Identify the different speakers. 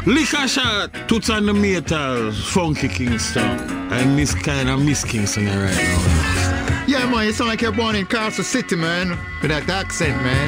Speaker 1: Liquor shot, Toots and the Metals, Funky Kingston. And Miss Kingston right now.
Speaker 2: Yeah, man, you sound like you're born in Castle City, man. With that accent, man.